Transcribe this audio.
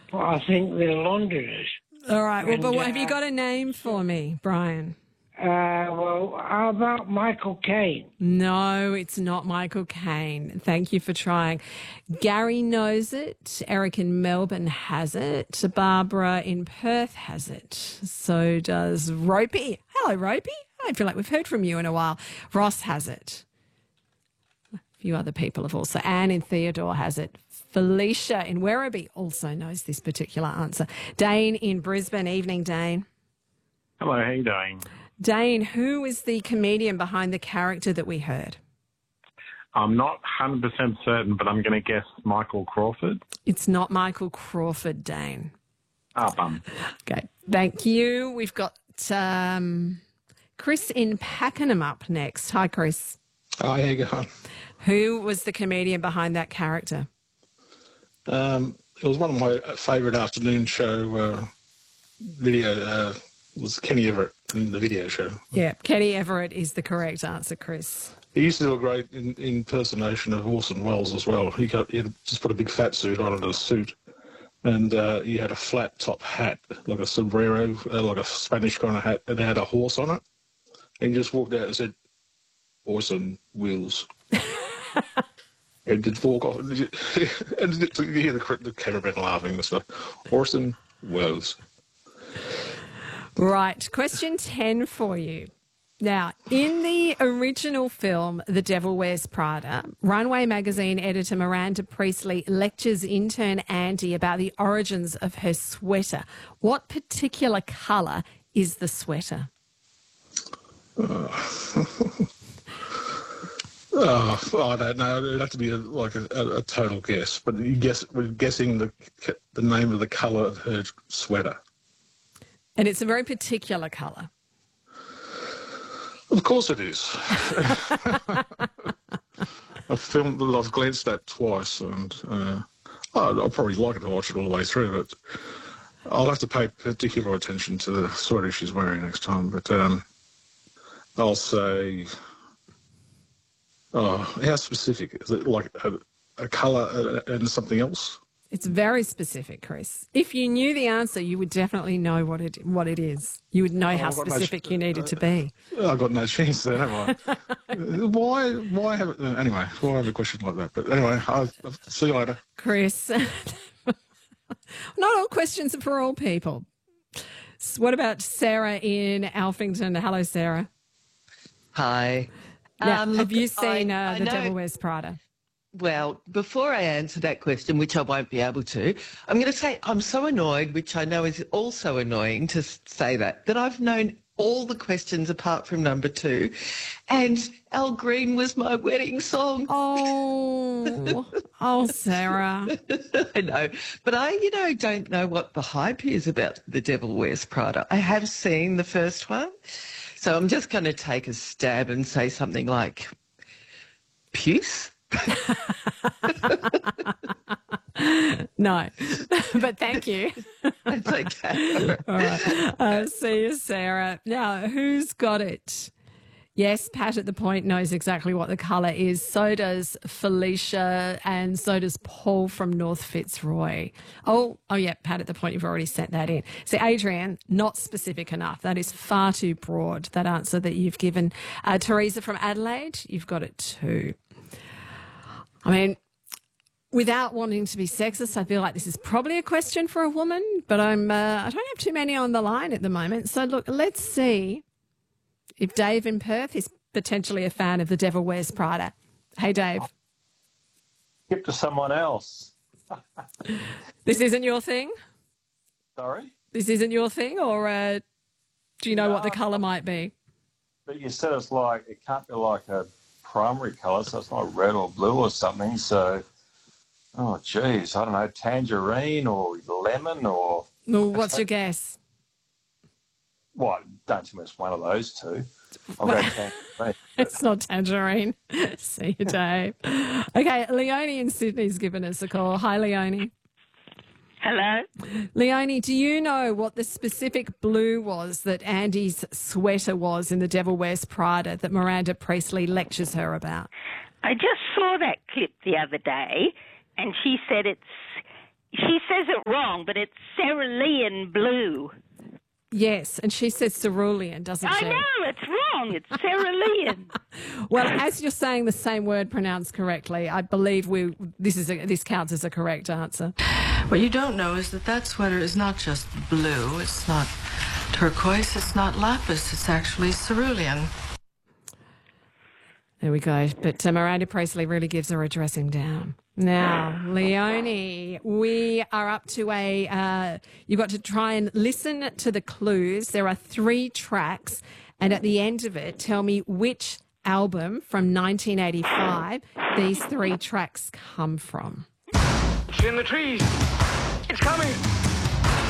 Well, I think they're Londoners. All right. Well, And, but have you got a name for me, Brian? Well, how about Michael Caine? No, it's not Michael Caine. Thank you for trying. Gary knows it. Eric in Melbourne has it. Barbara in Perth has it. So does Ropey. Hello, Ropey. I feel like we've heard from you in a while. Ross has it. A few other people have also. Anne in Theodore has it. Felicia in Werribee also knows this particular answer. Dane in Brisbane. Evening, Dane. Hello, how you doing? Dane, who is the comedian behind the character that we heard? I'm not 100% certain, but I'm going to guess Michael Crawford. It's not Michael Crawford, Dane. Ah, bum. Okay, thank you. We've got Chris in Pakenham up next. Hi, Chris. Hi, how you going? Who was the comedian behind that character? It was one of my favourite afternoon show video. Was Kenny Everett in the video show. Yeah, Kenny Everett is the correct answer, Chris. He used to do a great impersonation of Orson Welles as well. He had just put a big fat suit on and a suit, and he had a flat top hat, like a sombrero, like a Spanish kind of hat, and it had a horse on it. And he just walked out and said, "Orson Welles." And did walk off, and you hear the cameraman laughing and stuff. Orson Welles. Right, question 10 for you. Now, in the original film, The Devil Wears Prada, Runway magazine editor Miranda Priestley lectures intern Andy about the origins of her sweater. What particular colour is the sweater? I don't know. It'd have to be a total guess. But we're guessing the name of the colour of her sweater. And it's a very particular colour. Of course it is. A film that I've glanced at twice, and I'll probably like it to watch it all the way through, but I'll have to pay particular attention to the sweater she's wearing next time. But I'll say... Oh, how specific? Is it like a colour and something else? It's very specific, Chris. If you knew the answer, you would definitely know what it is. You would know how specific you needed to be. I've got no chance there, have I? Why have a question like that? But anyway, I'll see you later. Chris, not all questions are for all people. So what about Sarah in Alphington? Hello, Sarah. Hi. Now, have you seen I The know, Devil Wears Prada? Well, before I answer that question, which I won't be able to, I'm going to say I'm so annoyed, which I know is also annoying to say that I've known all the questions apart from number 2, and Al Green was my wedding song. Oh, Sarah. I know, but I don't know what the hype is about The Devil Wears Prada. I have seen the first one, so I'm just going to take a stab and say something like puce. No, but thank you. That's okay. All right. See you, Sarah. Now, who's got it? Yes, Pat at the Point knows exactly what the colour is. So does Felicia, and so does Paul from North Fitzroy. Oh, yeah, Pat at the Point, you've already sent that in. See, Adrian, not specific enough. That is far too broad, that answer that you've given. Teresa from Adelaide, you've got it too. I mean, without wanting to be sexist, I feel like this is probably a question for a woman, but I don't have too many on the line at the moment. So, look, let's see if Dave in Perth is potentially a fan of The Devil Wears Prada. Hey, Dave. Skip to someone else. This isn't your thing? Sorry? This isn't your thing, or do you know what the colour might be? But you said it can't be like a primary colour, so it's not red or blue or something. So, oh, geez, I don't know, tangerine or lemon or... Well, what's your guess? What? Don't tell me it's one of those two. I'll go tangerine. It's not tangerine. See you, Dave. Okay, Leonie in Sydney's given us a call. Hi, Leonie. Hello. Leonie, do you know what the specific blue was that Andy's sweater was in The Devil Wears Prada that Miranda Priestley lectures her about? I just saw that clip the other day, and she said it's She says it wrong, but it's cerulean blue. Yes, and she says cerulean, doesn't she? I know, it's wrong. It's cerulean. Well, as you're saying the same word pronounced correctly, I believe this counts as a correct answer. What you don't know is that sweater is not just blue, it's not turquoise, it's not lapis, it's actually cerulean. There we go. But Miranda Priestley really gives her a dressing down. Now, Leonie, we are up to you've got to try and listen to the clues. There are 3 tracks, and at the end of it, tell me which album from 1985 these 3 tracks come from. It's in the trees. It's coming.